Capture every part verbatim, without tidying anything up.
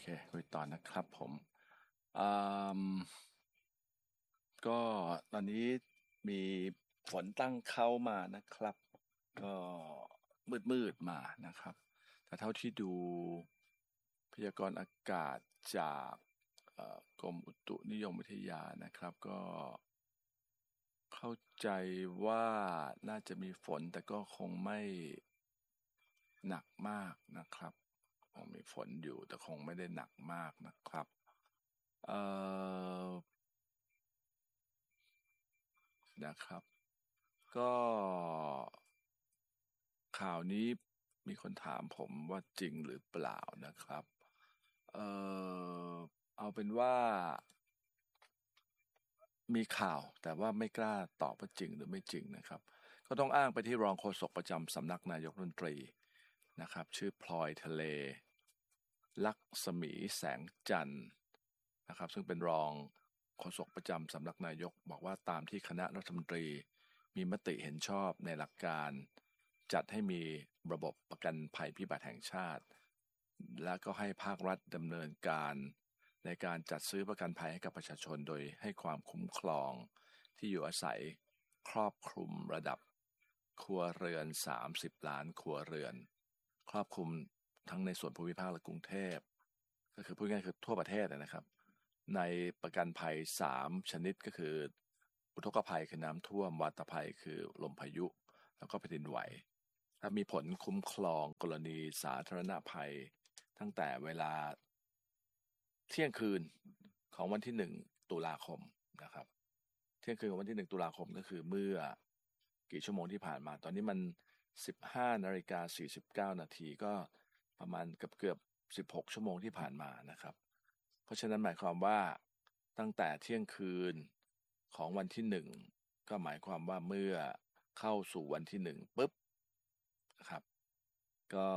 คุยต่อนะครับผมอืมก็ตอนนี้มีฝนตั้งเข้ามานะครับก็มืดมืดมานะครับแต่เท่าที่ดูพยากรณ์อากาศจากเอ่อกรมอุตุนิยมวิทยานะครับก็เข้าใจว่าน่าจะมีฝนแต่ก็คงไม่หนักมากนะครับคงมีฝนอยู่แต่คงไม่ได้หนักมากนะครับเอ่อนะครับ ก็ข่าวนี้มีคนถามผมว่าจริงหรือเปล่านะครับเออเอาเป็นว่ามีข่าวแต่ว่าไม่กล้าตอบว่าจริงหรือไม่จริงนะครับก็ต้องอ้างไปที่รองโฆษกประจำสำนักนายกรัฐมนตรีนะครับชื่อพลอยทะเลลักษมีแสงจันทร์นะครับซึ่งเป็นรองโฆษกประจำสำนักนายกบอกว่าตามที่คณะรัฐมนตรีมีมติเห็นชอบในหลักการจัดให้มีระบบประกันภัยพิบัติแห่งชาติและก็ให้ภาครัฐดำเนินการในการจัดซื้อประกันภัยให้กับประชาชนโดยให้ความคุ้มครองที่อยู่อาศัยครอบคลุมระดับครัวเรือนสามสิบล้านครัวเรือนครอบคลุมทั้งในส่วนภูมิภาคและกรุงเทพก็คือพูดง่ายๆคือทั่วประเทศนะครับในประกันภัยสามชนิดก็คืออุทกภัยคือน้ำท่วมวาตภัยคือลมพายุแล้วก็แผ่นดินไหวถ้ามีผลคุ้มครองกรณีสาธารณภัยตั้งแต่เวลาเที่ยงคืนของวันที่หนึ่งตุลาคมนะครับเที่ยงคืนของวันที่หนึ่งตุลาคมก็คือเมื่อกี่ชั่วโมงที่ผ่านมาตอนนี้มันสิบห้านาฬิกาสี่สิบเก้านาทีก็ประมาณเกือบเกือบสิบหกชั่วโมงที่ผ่านมานะครับเพราะฉะนั้นหมายความว่าตั้งแต่เที่ยงคืนของวันที่หนึ่งก็หมายความว่าเมื่อเข้าสู่วันที่หนึ่งปุ๊บนะครับก็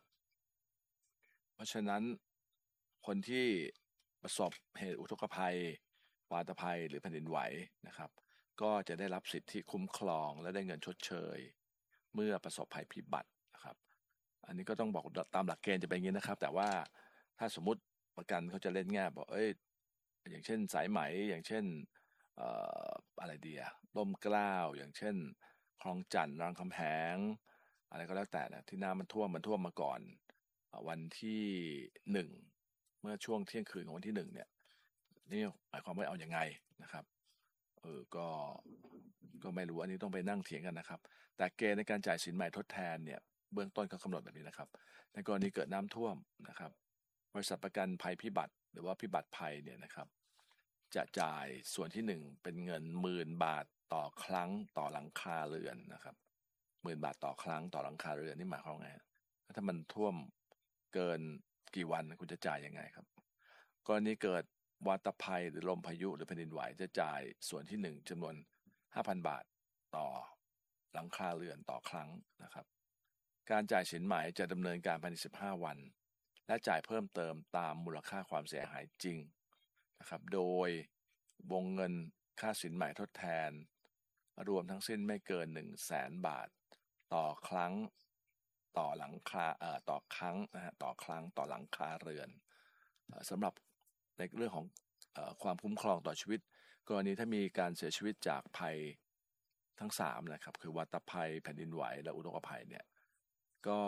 เพราะฉะนั้นคนที่ประสบเหตุอุทกภัยวาตภัยหรือแผ่นดินไหวนะครับก็จะได้รับสิทธิคุ้มครองและได้เงินชดเชยเมื่อประสบภัยพิบัตินะครับอันนี้ก็ต้องบอกตามหลักเกณฑ์จะเป็นอย่างนี้นะครับแต่ว่าถ้าสมมุติประกันเขาจะเล่นแง่บอกเอ้ยอย่างเช่นสายไหมอย่างเช่นเอ่ออะไรดีอะร่มเกล้าอย่างเช่นคลองจันทน์รามคำแหงอะไรก็แล้วแต่นะที่น้ำมันท่วมมันท่วมมาก่อนวันที่หนึ่งเมื่อช่วงเที่ยงคืนของวันที่หนึ่งเนี่ยนี่หมายความว่าเอาอย่างไงนะครับเออก็ก็ไม่รู้อันนี้ต้องไปนั่งเถียงกันนะครับแต่เกณฑ์ในการจ่ายสินใหม่ทดแทนเนี่ยเบื้องต้นเขากำหนดแบบนี้นะครับในกรณีเกิดน้ำท่วมนะครับบริษัทประกันภัยพิบัติหรือว่าพิบัติภัยเนี่ยนะครับจะจ่ายส่วนที่หนึ่งเป็นเงินหมื่นบาทต่อครั้งต่อหลังคาเรือนนะครับหมื่นบาทต่อครั้งต่อหลังคาเรือนนี่หมายความไงถ้ามันท่วมเกินกี่วันคุณจะจ่ายยังไงครับกรณีเกิดวาตภัยหรือลมพายุหรือแผ่นดินไหวจะจ่ายส่วนที่หนึ่งจำนวนห้าพันบาทต่อหลังคาเรือนต่อครั้งนะครับการจ่ายสินไหมจะดำเนินการภายในสิบห้าวันและจ่ายเพิ่มเติมตามมูลค่าความเสียหายจริงนะครับโดยวงเงินค่าสินไหมทดแทนรวมทั้งสิ้นไม่เกินหนึ่งแสนบาทต่อครั้งต่อหลังคาเอ่อต่อครั้งนะฮะต่อครั้งต่อหลังคาเรือนสำหรับในเรื่องของความคุ้มครองต่อชีวิตกรณีถ้ามีการเสียชีวิตจากภัยทั้งสามนะครับคือวาตภัยแผ่นดินไหวและอุทกภัยเนี่ยก็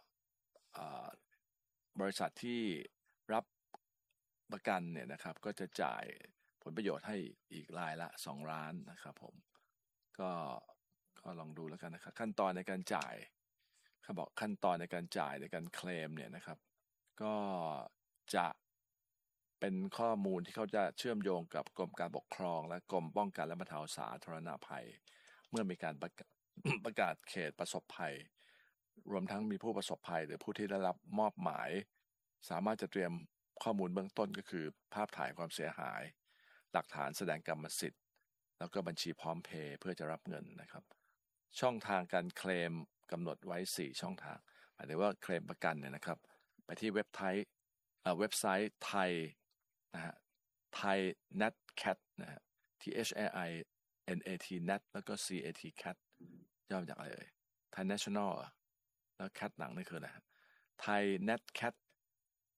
บริษัทที่รับประกันเนี่ยนะครับก็จะจ่ายผลประโยชน์ให้อีกรายละสองล้านนะครับผมก็ก็ลองดูแล้วกันนะครับขั้นตอนในการจ่ายเขาบอกขั้นตอนในการจ่ายในการเคลมเนี่ยนะครับก็จะเป็นข้อมูลที่เขาจะเชื่อมโยงกับกรมการปกครองและกรมป้องกันและบรรเทาสาธารณภัยเมื่อมีการประกาศ ประกาศเขตประสบภัยรวมทั้งมีผู้ประสบภัยหรือผู้ที่ได้รับมอบหมายสามารถจะเตรียมข้อมูลเบื้องต้นก็คือภาพถ่ายความเสียหายหลักฐานแสดงกรรมสิทธิ์แล้วก็บัญชีพร้อมเพย์เพื่อจะรับเงินนะครับช่องทางการเคลมกำหนดไว้สี่ช่องทางหมายถึงว่าเคลมประกันเนี่ยนะครับไปที่เว็บไซต์เว็บไซต์ไทยนะฮะไทย เน็ต แคท นะฮะ T H A I N A T เน็ต แล้วก็ C A T cat ย่อมาจากอะไรเอ่ย Thai National แล้ว cat หนังนี่คืออะไร Thai เน็ต แคท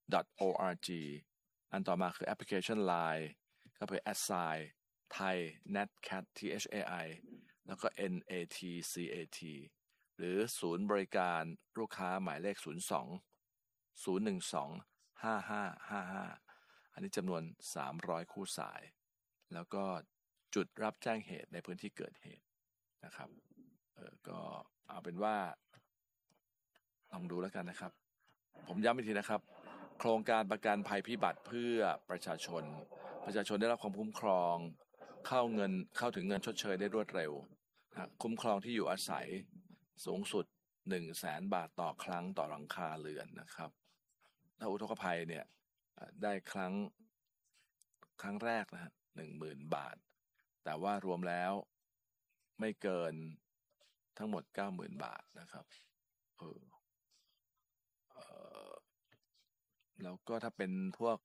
.org อันต่อมาคือแอปพลิเคชัน ไลน์ ก็คือ แอท ไซน์ ไทย netcat t h a i แล้วก็ n a t c a t หรือศูนย์บริการลูกค้าหมายเลขศูนย์ สอง ศูนย์ หนึ่ง สอง ห้า ห้า ห้า ห้าอันนี้จำนวนสามร้อยคู่สายแล้วก็จุดรับแจ้งเหตุในพื้นที่เกิดเหตุนะครับเออก็เอาเป็นว่าลองดูแล้วกันนะครับผมย้ำอีกทีนะครับโครงการประกันภัยพิบัติเพื่อประชาชนประชาชนได้รับความคุ้มครองเข้าเงินเข้าถึงเงินชดเชยได้รวดเร็วคุ้มครองที่อยู่อาศัยสูงสุดหนึ่งแสนบาทต่อครั้งต่อหลังคาเรือนนะครับถ้าอุทกภัยเนี่ยได้ครั้งครั้งแรกนะฮะหนึ่งหมื่นบาทแต่ว่ารวมแล้วไม่เกินทั้งหมดเก้าหมื่นบาทนะครับเออเออแล้วก็ถ้าเป็นพวก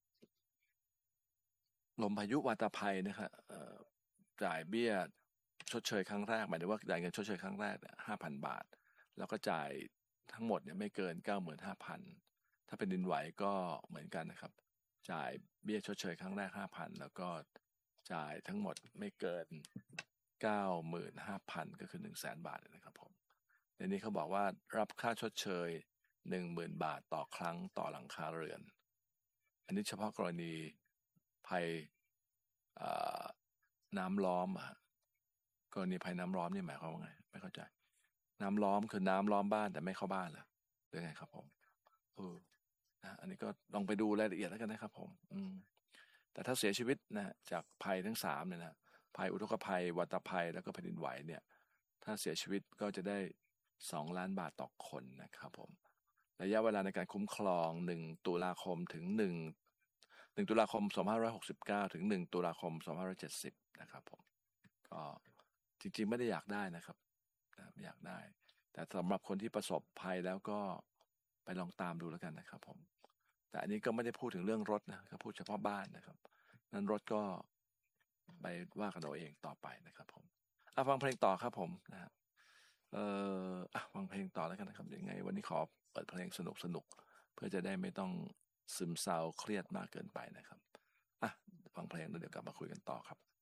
ลมพายุวาตภัยนะครับจ่ายเบี้ยชดเชยครั้งแรกหมายถึงว่าจ่ายเงินชดเชยครั้งแรกเนี่ยห้าพันบาทแล้วก็จ่ายทั้งหมดเนี่ยไม่เกินเก้าหมื่นห้าพันถ้าเป็นดินไหวก็เหมือนกันนะครับจ่ายเบี้ยชดเชยครั้งแรกห้าพันแล้วก็จ่ายทั้งหมดไม่เกินเก้าหมื่นห้าพันก็คือหนึ่งแสนบาทนะครับผมในนี้เขาบอกว่ารับค่าชดเชยหนึ่งหมื่นบาทต่อครั้งต่อหลังคาเรือนอันนี้เฉพาะกรณีภัยน้ำล้อมกรณีภัยน้ำล้อมนี่หมายความว่าไงไม่เข้าใจน้ำล้อมคือน้ำล้อมบ้านแต่ไม่เข้าบ้านเหรอหรือไงครับผมเออนะอันนี้ก็ลองไปดูรายละเอียดแล้วกันนะครับผมอืมแต่ถ้าเสียชีวิตนะจากภัยทั้งสามเนี่ยนะภัยอุทกภัยวัตภัยแล้วก็แผ่นดินไหวเนี่ยถ้าเสียชีวิตก็จะได้สองล้านบาทต่อคนนะครับผมระยะเวลาในการคุ้มครองหนึ่งตุลาคมถึงหนึ่ง หนึ่งตุลาคมสองพันห้าร้อยหกสิบเก้าถึงหนึ่งตุลาคมสองพันห้าร้อยเจ็ดสิบนะครับผมก็จริงๆไม่ได้อยากได้นะครับไม่อยากได้แต่สำหรับคนที่ประสบภัยแล้วก็ไปลองตามดูแล้วกันนะครับผมแต่อันนี้ก็ไม่ได้พูดถึงเรื่องรถนะก็พูดเฉพาะบ้านนะครับนั้นรถก็ไปว่ากันเอาเองต่อไปนะครับผมอ่ะฟังเพลงต่อครับผมนะฮะเอ่ออ่ะฟังเพลงต่อแล้วกันนะครับยังไงวันนี้ขอเปิดเพลงสนุกๆเพื่อจะได้ไม่ต้องซึมเศร้าเครียดมากเกินไปนะครับอ่ะฟังเพลงแล้วเดี๋ยวกลับมาคุยกันต่อครับ